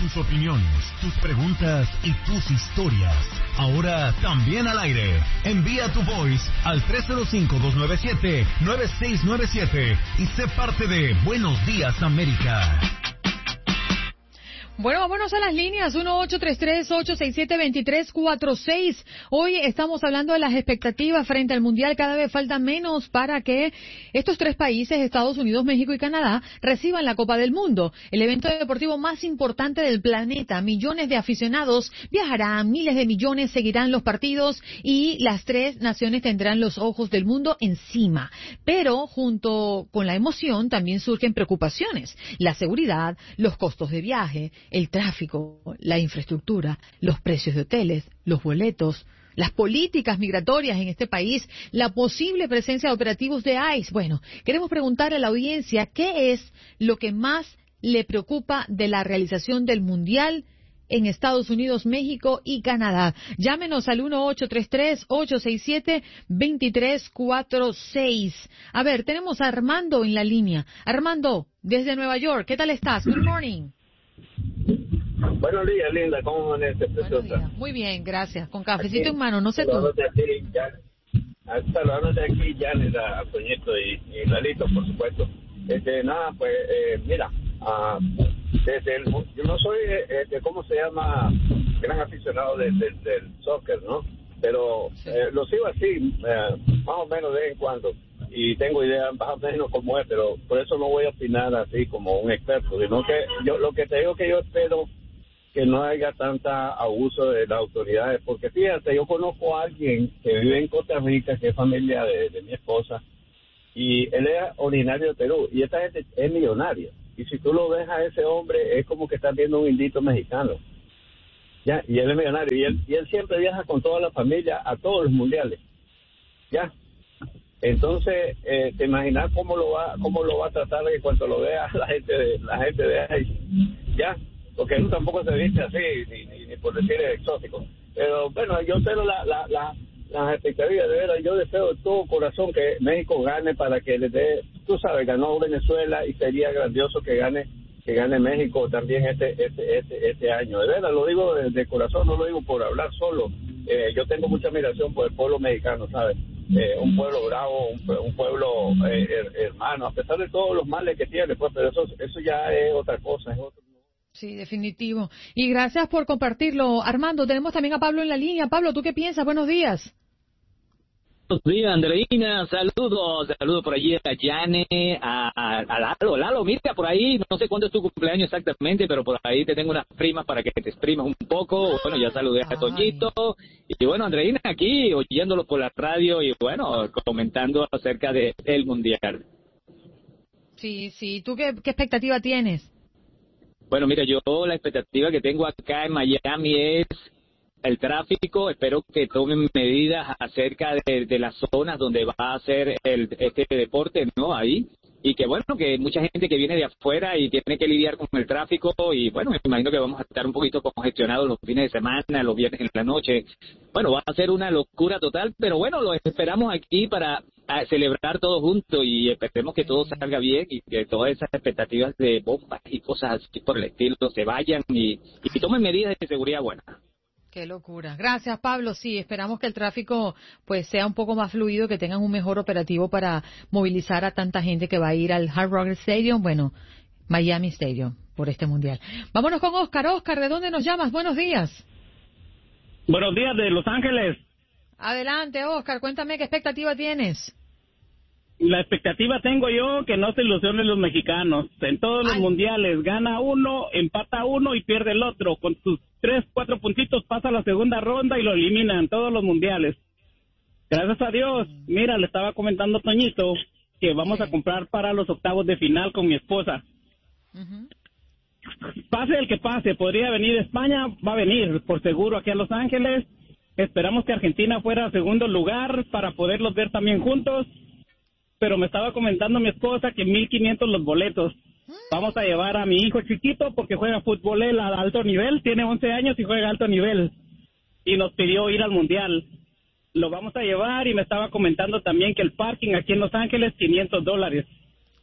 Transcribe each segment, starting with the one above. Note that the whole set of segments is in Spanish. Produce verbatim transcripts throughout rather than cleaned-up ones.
Tus opiniones, tus preguntas y tus historias. Ahora también al aire. Envía tu voice al tres cero cinco, dos nueve siete, nueve seis nueve siete y sé parte de Buenos Días América. Bueno, vámonos a las líneas, uno ocho tres tres, ocho seis siete, dos tres cuatro seis. Hoy estamos hablando de las expectativas frente al Mundial. Cada vez falta menos para que estos tres países, Estados Unidos, México y Canadá, reciban la Copa del Mundo, el evento deportivo más importante del planeta. Millones de aficionados viajarán, miles de millones seguirán los partidos y las tres naciones tendrán los ojos del mundo encima. Pero junto con la emoción también surgen preocupaciones. La seguridad, los costos de viaje, el tráfico, la infraestructura, los precios de hoteles, los boletos, las políticas migratorias en este país, la posible presencia de operativos de ICE. Bueno, queremos preguntarle a la audiencia qué es lo que más le preocupa de la realización del Mundial en Estados Unidos, México y Canadá. Llámenos al uno ocho tres tres, ocho seis siete, dos tres cuatro seis. A ver, tenemos a Armando en la línea. Armando, desde Nueva York, ¿qué tal estás? Good morning. Buenos días, linda. ¿Cómo amanece, preciosa? Muy bien, gracias. Con cafecito aquí, en mano, no sé tú. Saludándote aquí, Janet, a Toñito y, y Lalito, por supuesto. Este, nada, pues, eh, mira, uh, desde el, yo no soy, eh, de, ¿cómo se llama? Gran aficionado de, de, del soccer, ¿no? Pero sí. eh, lo sigo así, eh, más o menos de vez en cuando. Y tengo ideas más o menos como es, pero por eso no voy a opinar así como un experto, sino que yo lo que te digo que yo espero que no haya tanta abuso de las autoridades, porque fíjate, yo conozco a alguien que vive en Costa Rica, que es familia de, de mi esposa, y él es originario de Perú, y esta gente es millonaria, y si tú lo ves a ese hombre, es como que estás viendo un indito mexicano, ya, y él es millonario, y él, y él siempre viaja con toda la familia a todos los mundiales, ya. Entonces, eh, te imaginas cómo lo va, cómo lo va a tratar en cuanto lo vea la gente de, la gente de ahí, ya, porque él tampoco se viste así, ni, ni, ni por decir exótico. Pero bueno, yo tengo la, la, la, las expectativas de ver, yo deseo de todo corazón que México gane para que le dé, tú sabes, ganó Venezuela y sería grandioso que gane, que gane México también este, este, este, este año. De verdad, lo digo de, de corazón, no lo digo por hablar solo. Eh, yo tengo mucha admiración por el pueblo mexicano, ¿sabes? Eh, un pueblo bravo, un, un pueblo eh, hermano, a pesar de todos los males que tiene, pues, pero eso, eso ya es otra cosa, es otro. Sí, definitivo. Y gracias por compartirlo, Armando. Tenemos también a Pablo en la línea. Pablo, ¿tú qué piensas? Buenos días. Buenos días, Andreina. Saludos, saludos por allí a Yane, a, a, a Lalo. Lalo, mira, por ahí, no sé cuándo es tu cumpleaños exactamente, pero por ahí te tengo unas primas para que te exprimas un poco. Bueno, ya saludé a Toñito. Y bueno, Andreina, aquí, oyéndolo por la radio y bueno, comentando acerca de el Mundial. Sí, sí. ¿Tú qué, qué expectativa tienes? Bueno, mira, yo la expectativa que tengo acá en Miami es el tráfico. Espero que tomen medidas acerca de, de las zonas donde va a ser el, este deporte, ¿no? Ahí. Y que bueno, que mucha gente que viene de afuera y tiene que lidiar con el tráfico y bueno, me imagino que vamos a estar un poquito congestionados los fines de semana, los viernes en la noche. Bueno, va a ser una locura total, pero bueno, lo esperamos aquí para a celebrar todos juntos y esperemos que todo salga bien y que todas esas expectativas de bombas y cosas así por el estilo se vayan y, y tomen medidas de seguridad buenas. Qué locura. Gracias, Pablo. Sí, esperamos que el tráfico pues sea un poco más fluido, que tengan un mejor operativo para movilizar a tanta gente que va a ir al Hard Rock Stadium, bueno, Miami Stadium, por este Mundial. Vámonos con Oscar. Oscar, ¿de dónde nos llamas? Buenos días. Buenos días, de Los Ángeles. Adelante, Oscar. Cuéntame qué expectativa tienes. La expectativa tengo yo que no se ilusionen los mexicanos. En todos los Ay. mundiales gana uno, empata uno y pierde el otro. Con sus tres, cuatro puntitos pasa a la segunda ronda y lo eliminan todos los mundiales. Gracias a Dios. Mira, le estaba comentando a Toñito que vamos sí. a comprar para los octavos de final con mi esposa. Uh-huh. Pase el que pase, podría venir España, va a venir por seguro aquí a Los Ángeles. Esperamos que Argentina fuera segundo lugar para poderlos ver también juntos. Pero me estaba comentando mi esposa que mil quinientos los boletos. Vamos a llevar a mi hijo chiquito porque juega fútbol él a alto nivel, tiene once años y juega a alto nivel. Y nos pidió ir al mundial. Lo vamos a llevar y me estaba comentando también que el parking aquí en Los Ángeles, quinientos dólares.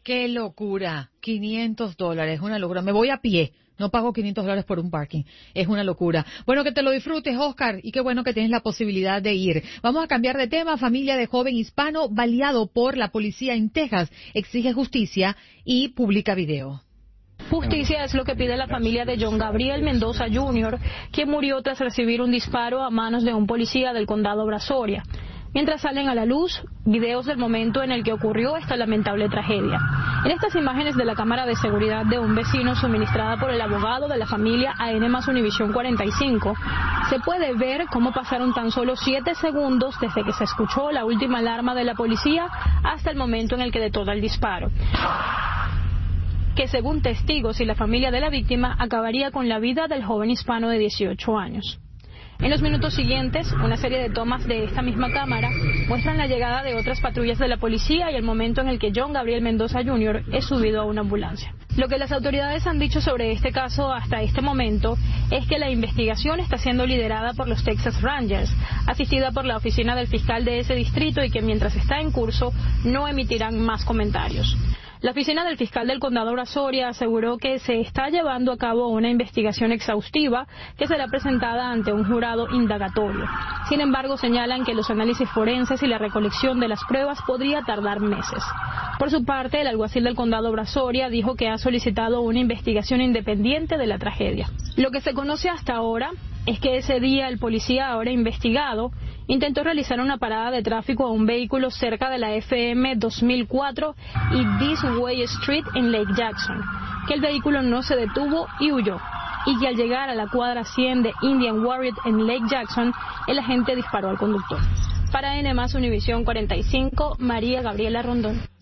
Qué locura, quinientos dólares, una locura. Me voy a pie, no pago quinientos dólares por un parking, es una locura. Bueno, que te lo disfrutes, Oscar, y qué bueno que tienes la posibilidad de ir. Vamos a cambiar de tema. Familia de joven hispano baleado por la policía en Texas exige justicia y publica video. Justicia es lo que pide la familia de John Gabriel Mendoza junior, quien murió tras recibir un disparo a manos de un policía del condado Brazoria. Mientras salen a la luz videos del momento en el que ocurrió esta lamentable tragedia. En estas imágenes de la cámara de seguridad de un vecino suministrada por el abogado de la familia a N más Univisión cuarenta y cinco, se puede ver cómo pasaron tan solo siete segundos desde que se escuchó la última alarma de la policía hasta el momento en el que detona el disparo, que según testigos y la familia de la víctima acabaría con la vida del joven hispano de dieciocho años. En los minutos siguientes, una serie de tomas de esta misma cámara muestran la llegada de otras patrullas de la policía y el momento en el que John Gabriel Mendoza junior es subido a una ambulancia. Lo que las autoridades han dicho sobre este caso hasta este momento es que la investigación está siendo liderada por los Texas Rangers, asistida por la oficina del fiscal de ese distrito, y que mientras está en curso no emitirán más comentarios. La oficina del fiscal del condado Brazoria aseguró que se está llevando a cabo una investigación exhaustiva que será presentada ante un jurado indagatorio. Sin embargo, señalan que los análisis forenses y la recolección de las pruebas podría tardar meses. Por su parte, el alguacil del condado Brazoria dijo que ha solicitado una investigación independiente de la tragedia. Lo que se conoce hasta ahora es que ese día el policía ahora investigado intentó realizar una parada de tráfico a un vehículo cerca de la F M dos mil cuatro y This Way Street en Lake Jackson, que el vehículo no se detuvo y huyó, y que al llegar a la cuadra cien de Indian Warrior en Lake Jackson, el agente disparó al conductor. Para N más Univisión cuarenta y cinco, María Gabriela Rondón.